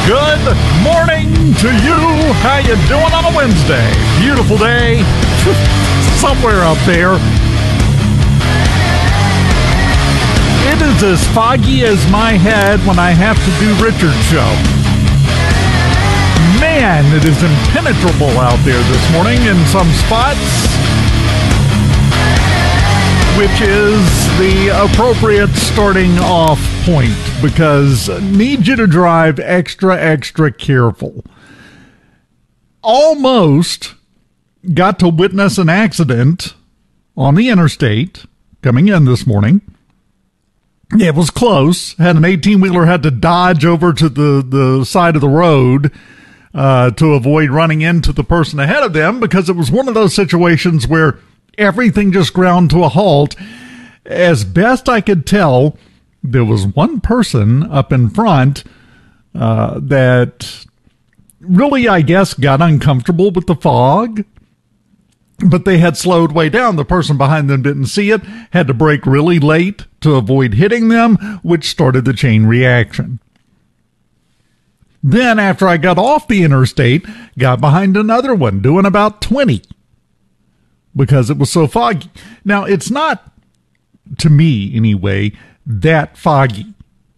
Good morning to you. How you doing on a Wednesday? Beautiful day. Somewhere up there. It is as foggy as my head when I have to do Richard's show. Man, it is impenetrable out there this morning in some spots, which is the appropriate starting off point, because I need you to drive extra careful. Almost got to witness an accident on the interstate coming in this morning. It was close. Had an 18-wheeler had to dodge over to the side of the road to avoid running into the person ahead of them, because it was one of those situations where everything just ground to a halt. As best I could tell, there was one person up in front that really, I guess, got uncomfortable with the fog, but they had slowed way down. The person behind them didn't see it, had to brake really late to avoid hitting them, which started the chain reaction. Then, after I got off the interstate, got behind another one doing about 20 because it was so foggy. Now, it's not, to me anyway, that foggy.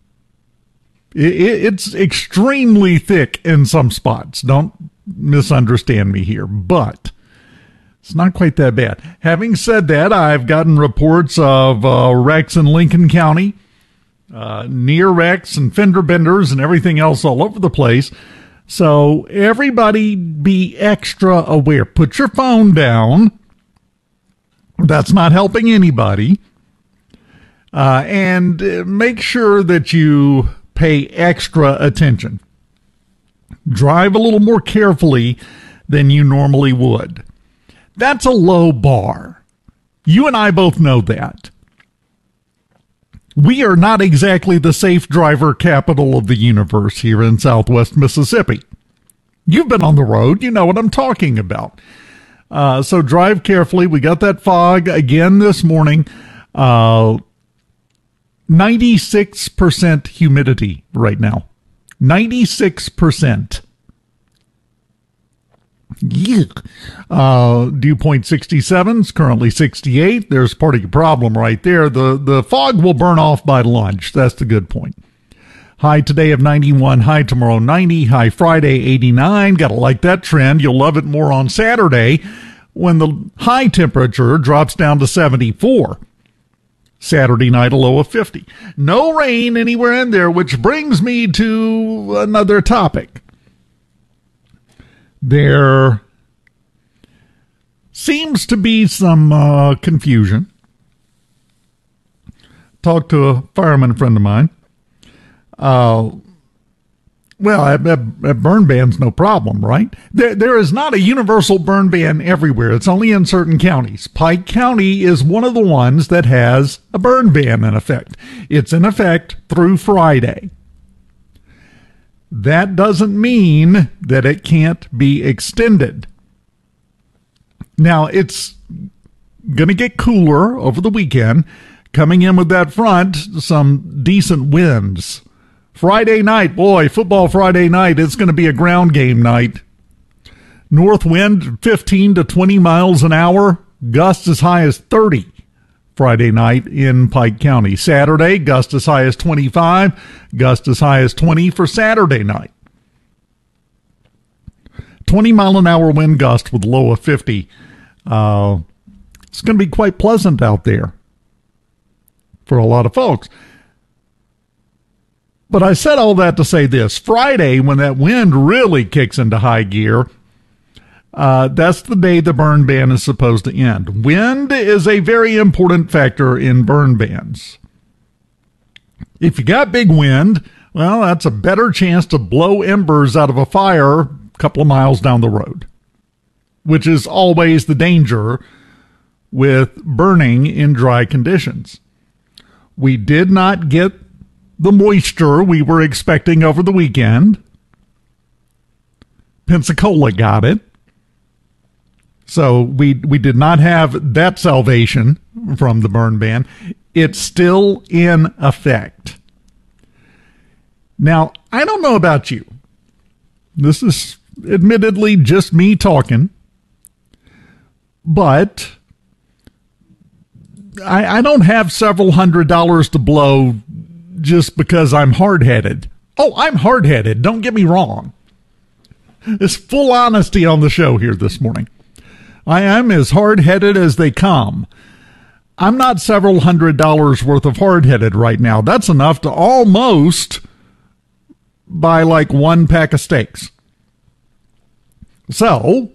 It's extremely thick in some spots. Don't misunderstand me here, but it's not quite that bad. Having said that, I've gotten reports of wrecks in Lincoln County, near wrecks and fender benders and everything else all over the place. So everybody be extra aware. Put your phone down. That's not helping anybody. And make sure that you pay extra attention. Drive a little more carefully than you normally would. That's a low bar. You and I both know that. We are not exactly the safe driver capital of the universe here in Southwest Mississippi. You've been on the road. You know what I'm talking about. So drive carefully. We got that fog again this morning. 96% humidity right now. 96%. Yeah. Dew point 67 is currently 68. There's part of your problem right there. The fog will burn off by lunch. That's the good point. High today of 91, high tomorrow 90, high Friday 89. Gotta like that trend. You'll love it more on Saturday when the high temperature drops down to 74. Saturday night, a low of 50. No rain anywhere in there, which brings me to another topic. There seems to be some confusion. Talked to a fireman friend of mine. Well, a burn ban's no problem, right? There is not a universal burn ban everywhere. It's only in certain counties. Pike County is one of the ones that has a burn ban in effect. It's in effect through Friday. That doesn't mean that it can't be extended. Now, it's going to get cooler over the weekend. Coming in with that front, some decent winds. Friday night, boy, football Friday night, it's going to be a ground game night. North wind 15 to 20 miles an hour, gusts as high as 30 Friday night in Pike County. Saturday, gust as high as 25, gust as high as 20 for Saturday night. 20 mile an hour wind gust with low of 50. It's going to be quite pleasant out there for a lot of folks. But I said all that to say this. Friday, when that wind really kicks into high gear, that's the day the burn ban is supposed to end. Wind is a very important factor in burn bans. If you got big wind, well, that's a better chance to blow embers out of a fire a couple of miles down the road, which is always the danger with burning in dry conditions. We did not get the moisture we were expecting over the weekend. Pensacola got it. So we did not have that salvation from the burn ban. It's still in effect. Now, I don't know about you. This is admittedly just me talking, but I don't have several $100s to blow just because I'm hard-headed. Oh, I'm hard-headed. Don't get me wrong. It's full honesty on the show here this morning. I am as hard-headed as they come. I'm not several $100s worth of hard-headed right now. That's enough to almost buy like one pack of steaks. So,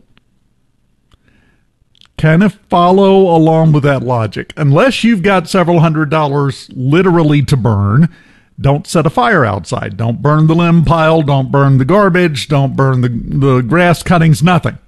kind of follow along with that logic. Unless you've got several $100s literally to burn, don't set a fire outside. Don't burn the limb pile. Don't burn the garbage. Don't burn the grass cuttings, nothing.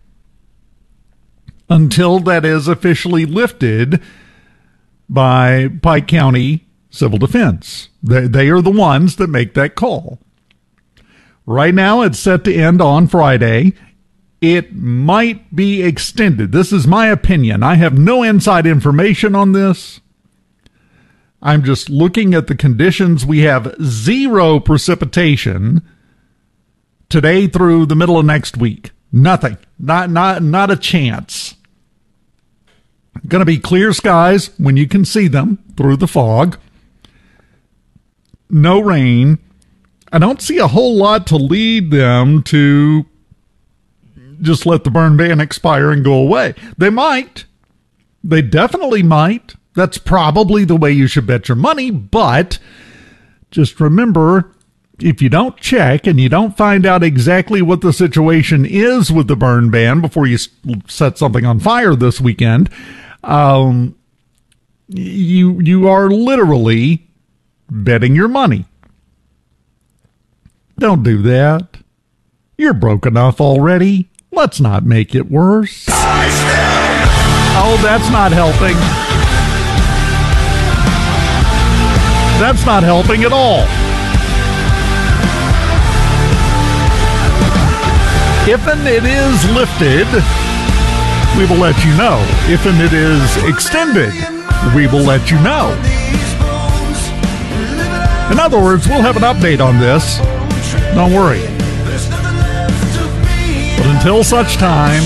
Until that is officially lifted by Pike County Civil Defense. They are the ones that make that call. Right now, it's set to end on Friday. It might be extended. This is my opinion. I have no inside information on this. I'm just looking at the conditions. We have 0 precipitation today through the middle of next week. Nothing. Not a chance. Going to be clear skies when you can see them through the fog. No rain. I don't see a whole lot to lead them to just let the burn ban expire and go away. They might. They definitely might. That's probably the way you should bet your money, but just remember, if you don't check and you don't find out exactly what the situation is with the burn ban before you set something on fire this weekend, you are literally betting your money. Don't do that. You're broke enough already. Let's not make it worse. Oh, that's not helping. That's not helping at all. If and it is lifted, we will let you know. If and it is extended, we will let you know. In other words, we'll have an update on this. Don't worry. But until such time,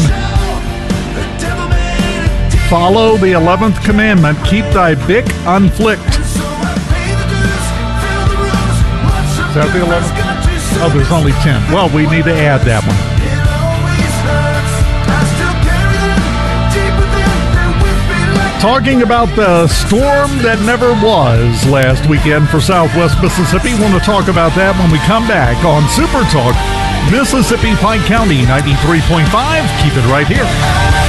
follow the 11th commandment. Keep thy bick unflicked. Is that the 11th? Oh, there's only 10. Well, we need to add that one. Talking about the storm that never was last weekend for Southwest Mississippi. Want to talk about that when we come back on Super Talk Mississippi Pike County 93.5. Keep it right here.